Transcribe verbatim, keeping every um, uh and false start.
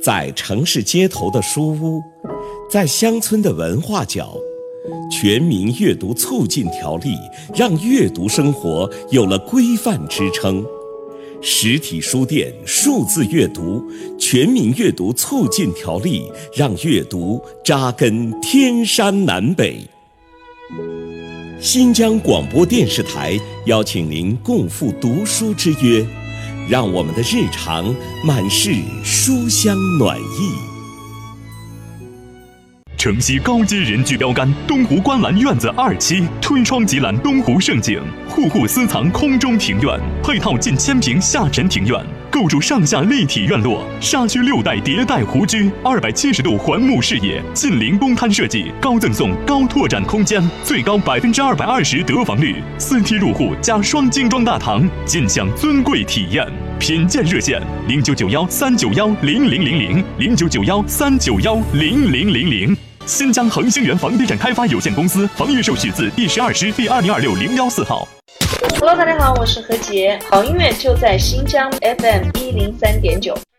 在城市街头的书屋，在乡村的文化角，全民阅读促进条例让阅读生活有了规范支撑。实体书店数字阅读全民阅读促进条例让阅读扎根天山南北。新疆广播电视台邀请您共赴读书之约，让我们的日常满是书香暖意。 城西高阶人居标杆东湖观澜院子二期，推窗即览东湖胜景，户户私藏空中庭院，配套近千平下沉庭院，构筑上下立体院落，沙区六代迭代湖居，二百七十度环幕视野，近邻公摊设计，高赠送高拓展空间，最高百分之二百二十得房率，四梯入户加双精装大堂，尽享尊贵体验。品鉴热线零九九幺三九幺零零零零零九九幺三九幺零零零零。新疆恒星源房地产开发有限公司房业手续字第十二师第二零二六零幺四号。 Hello， 大家好，我是何洁，好音乐就在新疆 F M 一零三点九。